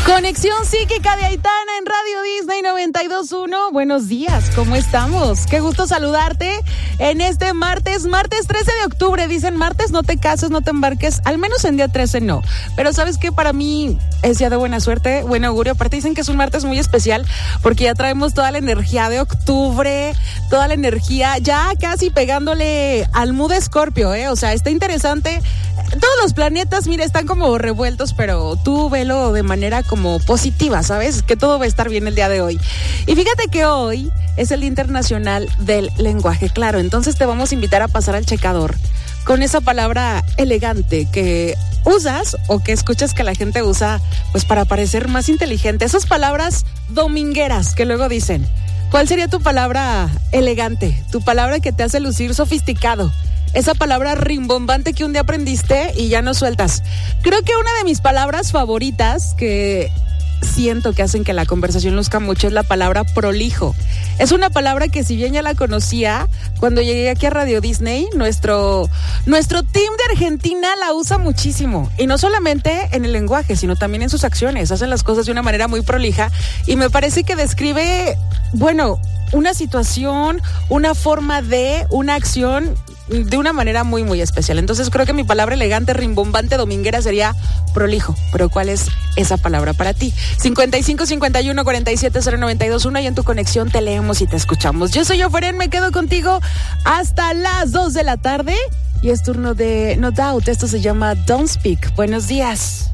Conexión Psíquica de Aitana en Radio Disney 92.1. Buenos días, ¿cómo estamos? Qué gusto saludarte en este martes 13 de octubre. Dicen martes, no te cases, no te embarques, al menos en día 13 no. Pero ¿sabes qué? Para mí es día de buena suerte, buen augurio. Aparte dicen que es un martes muy especial porque ya traemos toda la energía de octubre, toda la energía ya casi pegándole al mood de Escorpio, O sea, está interesante. Todos los planetas, mira, están como revueltos, pero tú velo de manera como positiva, ¿sabes? Que todo va a estar bien el día de hoy. Y fíjate que hoy es el Día Internacional del Lenguaje Claro, entonces te vamos a invitar a pasar al checador con esa palabra elegante que usas o que escuchas que la gente usa pues para parecer más inteligente. Esas palabras domingueras que luego dicen. ¿Cuál sería tu palabra elegante? Tu palabra que te hace lucir sofisticado. Esa palabra rimbombante que un día aprendiste y ya no sueltas. Creo que una de mis palabras favoritas que siento que hacen que la conversación luzca mucho es la palabra prolijo. Es una palabra que si bien ya la conocía, cuando llegué aquí a Radio Disney, nuestro team de Argentina la usa muchísimo. Y no solamente en el lenguaje, sino también en sus acciones. Hacen las cosas de una manera muy prolija y me parece que describe, una situación, una forma de, una acción de una manera muy, muy especial. Entonces creo que mi palabra elegante, rimbombante, dominguera sería prolijo. Pero ¿cuál es esa palabra para ti? 55 51 47 0921 y en tu conexión te leemos y te escuchamos. Yo soy Oferen, me quedo contigo hasta las 2 de la tarde y es turno de No Doubt. Esto se llama Don't Speak. Buenos días.